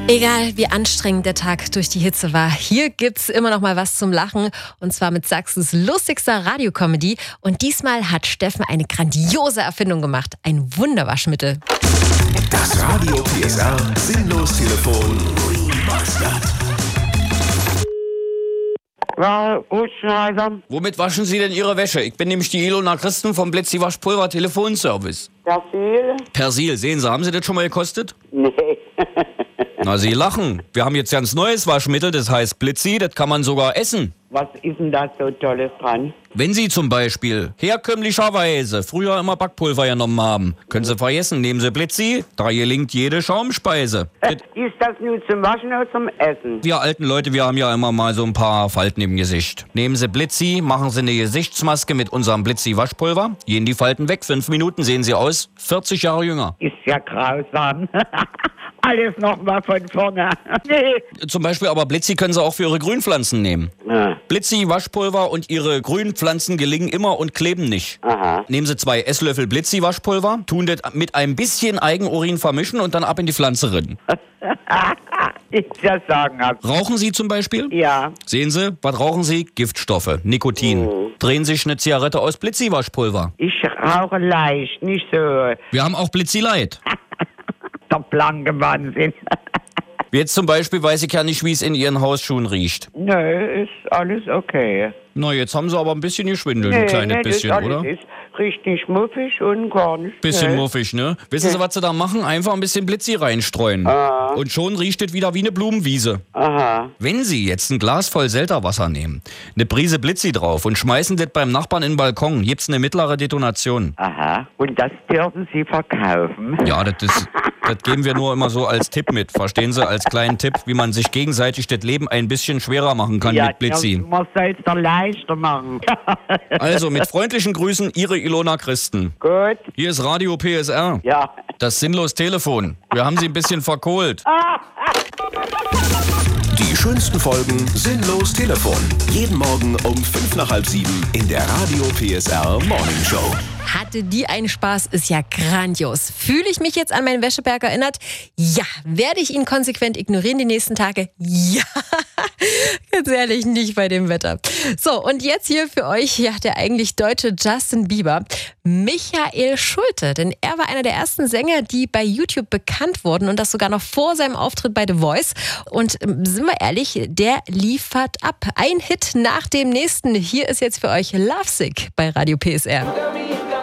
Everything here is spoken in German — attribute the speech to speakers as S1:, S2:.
S1: Egal wie anstrengend der Tag durch die Hitze war, hier gibt's immer noch mal was zum Lachen. Und zwar mit Sachsens lustigster Radiocomedy. Und diesmal hat Steffen eine grandiose Erfindung gemacht. Ein Wunderwaschmittel.
S2: Das Radio PSR Sinnlos-Telefon.
S3: Ja, Schneider.
S4: Womit waschen Sie denn Ihre Wäsche? Ich bin nämlich die Ilona Christen vom Blitzi Waschpulver Telefonservice.
S3: Persil?
S4: Persil, sehen Sie, haben Sie das schon mal gekostet?
S3: Nee.
S4: Na, Sie lachen. Wir haben jetzt ganz neues Waschmittel, das heißt Blitzi, das kann man sogar essen.
S3: Was ist denn da so Tolles dran?
S4: Wenn Sie zum Beispiel herkömmlicherweise früher immer Backpulver genommen haben, können Sie vergessen, nehmen Sie Blitzi, da gelingt jede Schaumspeise.
S3: Ist das nur zum Waschen oder zum Essen?
S4: Wir alten Leute, wir haben ja immer mal so ein paar Falten im Gesicht. Nehmen Sie Blitzi, machen Sie eine Gesichtsmaske mit unserem Blitzi Waschpulver, gehen die Falten weg, 5 Minuten sehen Sie aus, 40 Jahre jünger.
S3: Ist ja grausam. Alles nochmal von vorne. Nee.
S4: Zum Beispiel aber Blitzi können Sie auch für Ihre Grünpflanzen nehmen.
S3: Ah.
S4: Blitzi Waschpulver und Ihre Grünpflanzen gelingen immer und kleben nicht.
S3: Aha.
S4: Nehmen Sie 2 Esslöffel Blitzi Waschpulver, tun das mit ein bisschen Eigenurin vermischen und dann ab in die Pflanze rinnen.
S3: Ist ja sagenhaft.
S4: Rauchen Sie zum Beispiel?
S3: Ja.
S4: Sehen Sie, was rauchen Sie? Giftstoffe, Nikotin. Drehen sich eine Zigarette aus Blitzi Waschpulver.
S3: Ich rauche leicht, nicht so
S4: Wir haben auch Blitzi Light.
S3: der blanke Wahnsinn.
S4: Jetzt zum Beispiel weiß ich ja nicht, wie es in Ihren Hausschuhen riecht.
S3: Nö, ist alles okay.
S4: Na, jetzt haben Sie aber ein bisschen geschwindelt, ein kleines bisschen,
S3: das
S4: oder?
S3: ist richtig muffig und gar nicht.
S4: Bisschen
S3: Nee.
S4: muffig, ne? Wissen Sie, was Sie da machen? Einfach ein bisschen Blitzi reinstreuen. Und schon riecht es wieder wie eine Blumenwiese.
S3: Aha.
S4: Wenn Sie jetzt ein Glas voll Selterwasser nehmen, eine Prise Blitzi drauf und schmeißen das beim Nachbarn in den Balkon, gibt's eine mittlere Detonation.
S3: Aha. Und das dürfen Sie verkaufen?
S4: Ja, das geben wir nur immer so als Tipp mit. Verstehen Sie? Als kleinen Tipp, wie man sich gegenseitig das Leben ein bisschen schwerer machen kann mit Blitzi.
S3: Man soll es doch leichter machen.
S4: Also, mit freundlichen Grüßen, Ihre Ilona Christen.
S3: Gut.
S4: Hier ist Radio PSR.
S3: Ja.
S4: Das Sinnlos-Telefon. Wir haben Sie ein bisschen verkohlt.
S2: Die schönsten Folgen Sinnlos-Telefon. Jeden Morgen um 5 nach halb 7 in der Radio PSR Morning Show.
S1: Hatte die einen Spaß, ist ja grandios. Fühle ich mich jetzt an meinen Wäscheberg erinnert? Ja. Werde ich ihn konsequent ignorieren die nächsten Tage? Ja. Ganz ehrlich, nicht bei dem Wetter. So, und jetzt hier für euch, ja, der eigentlich deutsche Justin Bieber, Michael Schulte. Denn er war einer der ersten Sänger, die bei YouTube bekannt wurden und das sogar noch vor seinem Auftritt bei The Voice. Und sind wir ehrlich, der liefert ab. Ein Hit nach dem nächsten. Hier ist jetzt für euch Lovesick bei Radio PSR.